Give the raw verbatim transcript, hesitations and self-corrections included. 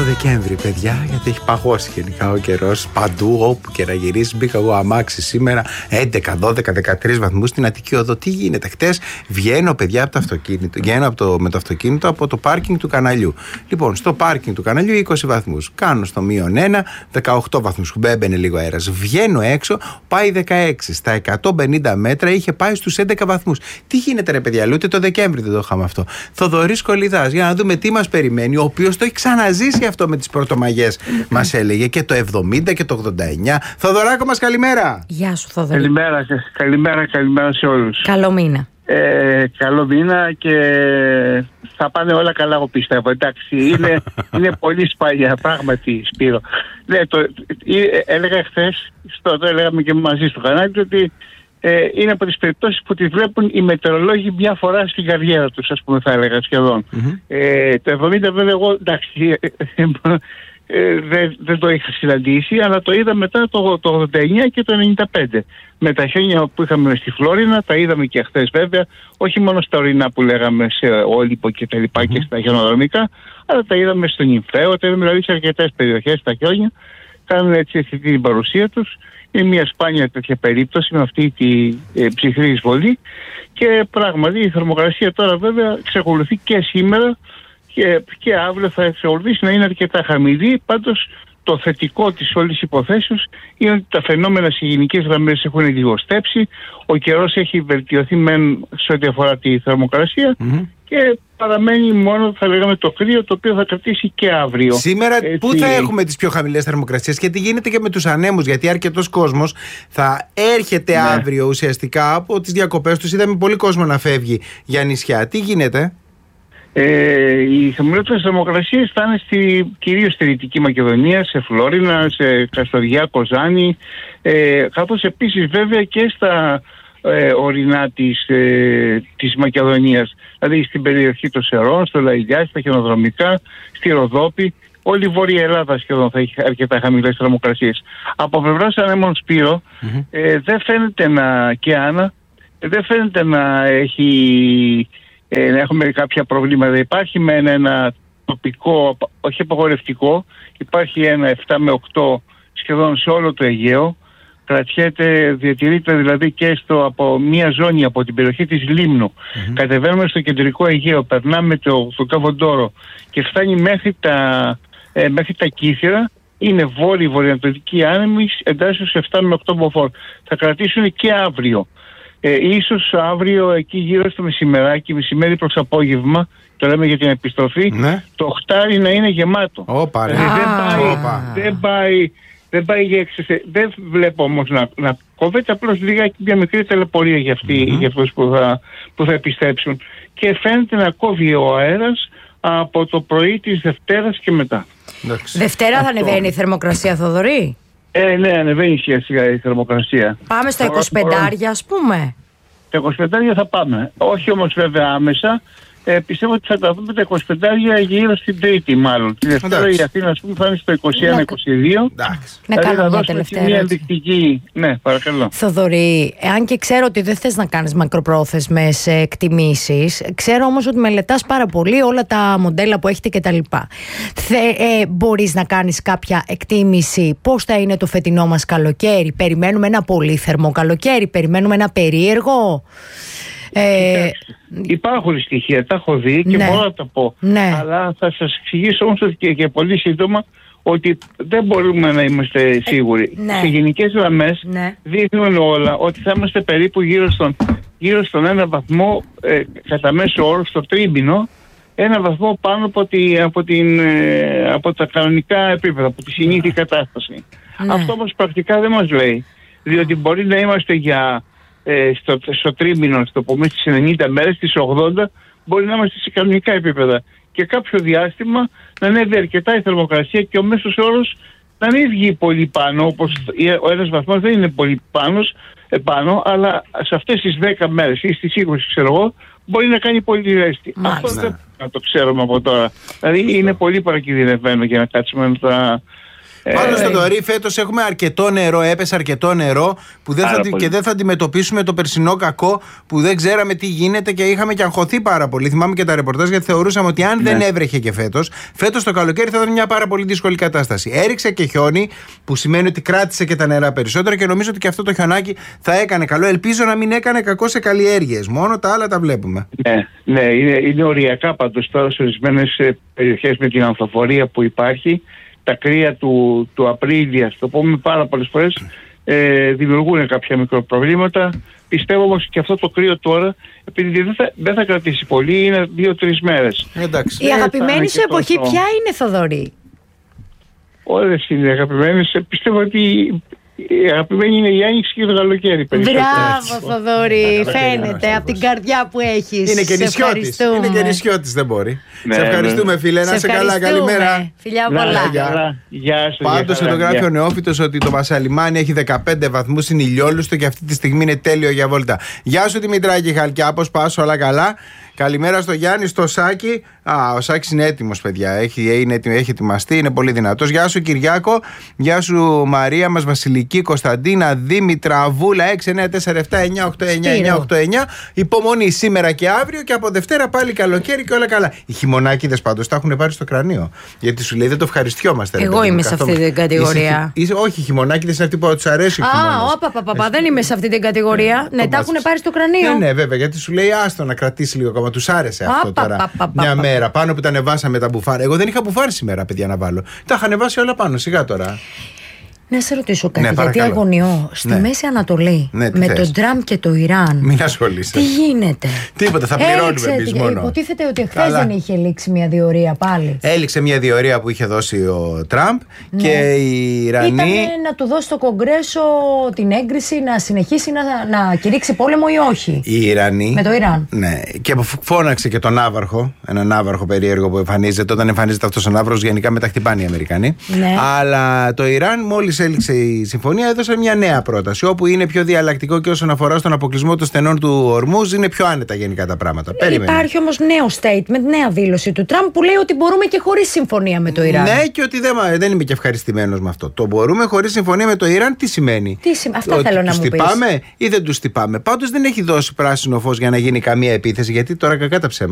το Δεκέμβρη, παιδιά, γιατί έχει παγώσει γενικά ο καιρός παντού, όπου και να γυρίσει. Μπήκα εγώ αμάξι σήμερα, έντεκα, δώδεκα, δεκατρείς βαθμούς στην Αττική Οδό. Τι γίνεται? Χτες βγαίνω, παιδιά, από το αυτοκίνητο, βγαίνω από το, με το αυτοκίνητο από το πάρκινγκ του καναλιού. Λοιπόν, στο πάρκινγκ του καναλιού είκοσι βαθμούς. Κάνω στο μείον ένα, δεκαοκτώ βαθμούς. Μπέμπαινε λίγο αέρας. Βγαίνω έξω, πάει δεκαέξι. Στα εκατόν πενήντα μέτρα είχε πάει στους έντεκα βαθμούς. Τι γίνεται, ρε παιδιά, ούτε το Δεκέμβρη δεν το είχαμε αυτό. Θοδωρής Κολιδάς, για να δούμε τι μας περιμένει, ο οποίος το έχει ξαναζήσει αυτό με τις πρωτομαγιές, μας έλεγε και το εβδομήντα και το ογδόντα εννιά. Θοδωράκο μας, καλημέρα. Γεια σου, Θοδωρή. Καλημέρα, καλημέρα, καλημέρα σε όλους. Καλό μήνα. Ε, καλό μήνα και θα πάνε όλα καλά, εγώ πιστεύω. Εντάξει, είναι, είναι πολύ σπάνια, πράγματι, Σπύρο. Ναι, το, έλεγα χθες, στο, το έλεγαμε και μαζί στο κανάλι, ότι ε, είναι από τις περιπτώσεις που τις βλέπουν οι μετεωρολόγοι μια φορά στην καριέρα τους, ας πούμε, θα έλεγα σχεδόν. Mm-hmm. Ε, το εβδομήντα βέβαια εγώ, εντάξει, ε, δεν, δεν το είχα συναντήσει, αλλά το είδα μετά το, το ογδόντα εννιά και το ενενήντα πέντε. Με τα χιόνια που είχαμε στη Φλόρινα, τα είδαμε και χθες βέβαια, όχι μόνο στα ορεινά που λέγαμε σε Όλυπο και τα λοιπά, mm-hmm. και στα χιονοδρομικά, αλλά τα είδαμε στο Νυμφαίο, τα είδαμε δηλαδή σε αρκετές περιοχές τα χιόνια, κάνουν έτσι αυτή την παρουσία τους. Είναι μια σπάνια τέτοια περίπτωση με αυτή τη ε, ψυχρή εισβολή και πράγματι η θερμοκρασία τώρα βέβαια εξακολουθεί και σήμερα και, και αύριο θα εξακολουθήσει να είναι αρκετά χαμηλή. Πάντως το θετικό της όλης υποθέσεως είναι ότι τα φαινόμενα σε γενικές γραμμές έχουν λιγοστέψει, ο καιρός έχει βελτιωθεί μεν σε ό,τι αφορά τη θερμοκρασία mm-hmm. και παραμένει μόνο, θα λέγαμε, το κρύο, το οποίο θα κρατήσει και αύριο. Σήμερα έτσι... πού θα έχουμε τις πιο χαμηλές θερμοκρασίες και τι γίνεται και με τους ανέμους, γιατί αρκετός κόσμος θα έρχεται ναι. αύριο ουσιαστικά από τις διακοπές τους. Είδαμε πολύ κόσμο να φεύγει για νησιά. Τι γίνεται? Ε, οι χαμηλότερες θερμοκρασίες θα είναι στη, κυρίως στη Δυτική Μακεδονία, σε Φλόρινα, σε Καστοριά, Κοζάνη, ε, καθώς επίσης βέβαια και στα ε, ορεινά της, ε, της Μακεδονίας, δηλαδή στην περιοχή των Σερών, στο Λαϊδιά, στα χιονοδρομικά, στη Ροδόπη. Όλη η Βόρεια Ελλάδα σχεδόν θα έχει αρκετά χαμηλές θερμοκρασίες. Από πλευράς ανέμων, Σπύρο, mm-hmm. ε, δεν φαίνεται να, και Άννα, δεν φαίνεται να έχει... Ε, να έχουμε κάποια προβλήματα. Υπάρχει με ένα, ένα τοπικό, όχι απαγορευτικό, υπάρχει ένα επτά με οκτώ σχεδόν σε όλο το Αιγαίο. Κρατιέται, διατηρείται δηλαδή και στο, από μία ζώνη από την περιοχή της Λίμνου. Mm-hmm. Κατεβαίνουμε στο κεντρικό Αιγαίο, περνάμε το, το Καβοντόρο και φτάνει μέχρι τα, ε, μέχρι τα Κύθυρα. Είναι βόρειοι βορειοανατολικοί άνεμοι, εντάσσεως επτά με οκτώ μποφόρ. Θα κρατήσουν και αύριο. Ε, ίσως αύριο εκεί γύρω στο μεσημεράκι, μεσημέρι προς απόγευμα, το λέμε για την επιστροφή, ναι. το οχτάρι να είναι γεμάτο. Όπα, ρε. Ε, δεν, πάει, δεν πάει, δεν πάει για εξεσέ... Δεν βλέπω όμως να, να κόβεται, απλώς λίγα μια μικρή τελεπορία για, αυτή, mm-hmm. για αυτούς που θα, που θα επιστρέψουν. Και φαίνεται να κόβει ο αέρας από το πρωί της Δευτέρας και μετά. Δευτέρα θα ανεβαίνει η θερμοκρασία, Θοδωρή? Ε, ναι, ανεβαίνει σιγά σιγά η θερμοκρασία. Πάμε στα είκοσι πέντε, ας πούμε. Τα είκοσι πέντε θα πάμε. Όχι όμως βέβαια άμεσα. Ε, πιστεύω ότι θα τα δούμε τα είκοσι πέντε γύρω στην Τρίτη, μάλλον. Τη Δευτέρα η Αθήνα, ας πούμε, θα είναι στο είκοσι ένα είκοσι δύο. Εντάξει. Να κάνω μια τελευταία μια ενδεικτική. Ναι, παρακαλώ. Θοδωρή, εάν και ξέρω ότι δεν θες να κάνεις μακροπρόθεσμες εκτιμήσεις, ξέρω όμως ότι μελετάς πάρα πολύ όλα τα μοντέλα που έχετε κτλ. Ε, μπορείς να κάνεις κάποια εκτίμηση πώς θα είναι το φετινό μας καλοκαίρι? Περιμένουμε ένα πολύ θερμό καλοκαίρι? Περιμένουμε ένα περίεργο? Ε, υπάρχουν στοιχεία, τα έχω δει και ναι. μπορώ να τα πω. Ναι. Αλλά θα σας εξηγήσω όμως και, και πολύ σύντομα ότι δεν μπορούμε να είμαστε σίγουροι. Ε, ναι. Σε γενικές γραμμές ναι. δείχνουν όλα ότι θα είμαστε περίπου γύρω στον, γύρω στον ένα βαθμό ε, κατά μέσο όρο στο τρίμηνο, ένα βαθμό πάνω από, τη, από, την, ε, από τα κανονικά επίπεδα, από τη συνήθη κατάσταση. Ναι. Αυτό όμως πρακτικά δεν μας λέει, διότι μπορεί να είμαστε για Ε, στο, στο τρίμηνο, στο πούμε στις ενενήντα μέρες, στις ογδόντα μπορεί να είμαστε σε κανονικά επίπεδα και κάποιο διάστημα να ανέβει αρκετά η θερμοκρασία και ο μέσος όρος να μην βγει πολύ πάνω, όπως ο ένας βαθμός δεν είναι πολύ πάνω, επάνω, αλλά σε αυτές τις δέκα μέρες ή στις είκοσι, ξέρω εγώ, μπορεί να κάνει πολύ ρέστη. Αυτό δεν να το ξέρουμε από τώρα. Δηλαδή είναι πολύ παρακινδυνευμένο για να κάτσουμε να τα, Πάντως στο Θοδωρή φέτος έχουμε αρκετό νερό, έπεσε αρκετό νερό που δεν θα, και δεν θα αντιμετωπίσουμε το περσινό κακό που δεν ξέραμε τι γίνεται και είχαμε και αγχωθεί πάρα πολύ. Θυμάμαι και τα ρεπορτάζ γιατί θεωρούσαμε ότι αν ναι. δεν έβρεχε και φέτος, φέτος το καλοκαίρι θα ήταν μια πάρα πολύ δύσκολη κατάσταση. Έριξε και χιόνι που σημαίνει ότι κράτησε και τα νερά περισσότερο και νομίζω ότι και αυτό το χιονάκι θα έκανε καλό. Ελπίζω να μην έκανε κακό σε καλλιέργειες. Μόνο τα άλλα τα βλέπουμε. Ναι, ναι είναι, είναι οριακά πάντως τώρα σε ορισμένες περιοχές με την ανθοφορία που υπάρχει. Τα κρύα του, του Απρίλη, ας το πούμε πάρα πολλές φορές, ε, δημιουργούν κάποια μικροπροβλήματα. Πιστεύω όμως και αυτό το κρύο τώρα, επειδή δεν θα, δεν θα κρατήσει πολύ, είναι δύο-τρεις μέρες. Εντάξει. Η ε, αγαπημένη σου εποχή τόσο... ποια είναι, Θοδωρή? Όλες είναι αγαπημένες. Πιστεύω ότι η αγαπημένη είναι η άνοιξη και το καλοκαίρι. Μπράβο, Θοδωρή, φαίνεται από την καρδιά που έχεις. Είναι και νησιώτης. Είναι και νησιώτης, δεν μπορεί. Ναι, σε ευχαριστούμε, ναι. φίλε. Να σε καλά, καλημέρα. Φιλιά πολλά. Γεια, γεια σου. Πάντως εδώ γράφει ο Νεόφυτος ότι το Βασαλιμάνι έχει δεκαπέντε βαθμούς, είναι ηλιόλουστο και αυτή τη στιγμή είναι τέλειο για βόλτα. Γεια σου Δημητράκη Χαλκιά, πώς πας, όλα καλά? Καλημέρα στο Γιάννη, στο Σάκη. Α, ο Σάκης είναι έτοιμος, παιδιά. Έχει, είναι, έχει ετοιμαστεί, είναι πολύ δυνατός. Γεια σου Κυριάκο. Γεια σου Μαρία μας, Βασιλική, Κωνσταντίνα, Δήμητρα, Βούλα. έξι εννιά τέσσερα επτά εννιά οκτώ εννιά εννιά οκτώ εννιά. Υπομονή σήμερα και αύριο και από Δευτέρα πάλι καλοκαίρι και όλα καλά. Οι χειμωνάκηδες πάντως τα έχουν πάρει στο κρανίο. Γιατί σου λέει δεν το ευχαριστιόμαστε. Εγώ ρε, είμαι σε αυτή την κατηγορία. Είσαι, είσαι, όχι, οι χειμωνάκηδες είναι αυτοί που του αρέσει ο χειμώνας. Α, όπα, παπα, παπα, δεν είμαι σε αυτή την κατηγορία. Ναι, τα έχουν πάρει στο κρανίο. Ναι, ναι, βέβαια, γιατί σου λέει άστο να κρατήσει λίγο ακόμα. Τους άρεσε αυτό α, τώρα. Πα, πα, πα, μια πα, μέρα πάνω που τα ανεβάσαμε τα μπουφάρια. Εγώ δεν είχα μπουφάρι σήμερα, παιδιά, να βάλω. Τα είχα ανεβάσει όλα πάνω, σιγά τώρα. Να σε ρωτήσω κάτι, ναι, γιατί αγωνιώ στη ναι. Μέση Ανατολή ναι, με θες? τον Τραμπ και το Ιράν. Μην ασχολείσαι. Τι γίνεται? Τίποτα, θα πληρώνουμε εμείς μόνο. Υποτίθεται ότι εχθές δεν είχε λήξει μια διορία πάλι. Έληξε μια διορία που είχε δώσει ο Τραμπ ναι. και οι Ιρανοί. Ήταν να του δώσει στο Κογκρέσο την έγκριση να συνεχίσει να, να κηρύξει πόλεμο ή όχι. Οι Ιρανοί. Με το Ιράν. Ναι, και φώναξε και τον Ναύαρχο, έναν Ναύαρχο περίεργο που εμφανίζεται. Όταν εμφανίζεται αυτός ο Ναύαρχος, γενικά μεταχτυπάνε οι Αμερικανοί. Ναι. Αλλά το Ιράν μόλις έληξε η συμφωνία, έδωσε μια νέα πρόταση. Όπου είναι πιο διαλλακτικό και όσον αφορά στον αποκλεισμό των στενών του Ορμούζ, είναι πιο άνετα γενικά τα πράγματα. Περίμενε. Υπάρχει όμως νέο statement, νέα δήλωση του Τραμπ που λέει ότι μπορούμε και χωρίς συμφωνία με το Ιράν. Ναι, και ότι δεν, δεν είμαι και ευχαριστημένος με αυτό. Το μπορούμε χωρίς συμφωνία με το Ιράν, τι σημαίνει? Τι σημα... Αυτά ότι θέλω να μου πεις. Τους τυπάμε ή δεν τους τυπάμε? Πάντως δεν έχει δώσει πράσινο φως για να γίνει καμία επίθεση, γιατί τώρα κακά τα ψέματα.